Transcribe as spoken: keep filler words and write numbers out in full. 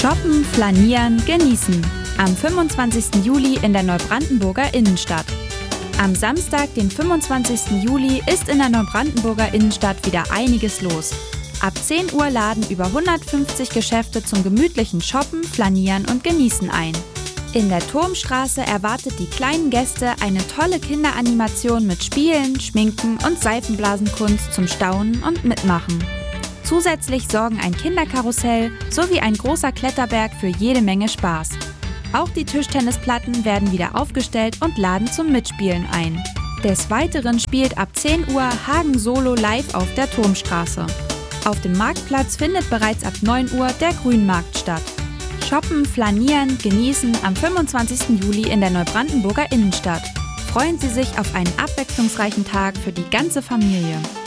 Shoppen, flanieren, genießen. Am fünfundzwanzigsten Juli in der Neubrandenburger Innenstadt. Am Samstag, den fünfundzwanzigsten Juli, ist in der Neubrandenburger Innenstadt wieder einiges los. Ab zehn Uhr laden über hundertfünfzig Geschäfte zum gemütlichen Shoppen, Flanieren und Genießen ein. In der Turmstraße erwartet die kleinen Gäste eine tolle Kinderanimation mit Spielen, Schminken und Seifenblasenkunst zum Staunen und Mitmachen. Zusätzlich sorgen ein Kinderkarussell sowie ein großer Kletterberg für jede Menge Spaß. Auch die Tischtennisplatten werden wieder aufgestellt und laden zum Mitspielen ein. Des Weiteren spielt ab zehn Uhr Hagen Solo live auf der Turmstraße. Auf dem Marktplatz findet bereits ab neun Uhr der Grünmarkt statt. Shoppen, flanieren, genießen am fünfundzwanzigsten Juli in der Neubrandenburger Innenstadt. Freuen Sie sich auf einen abwechslungsreichen Tag für die ganze Familie.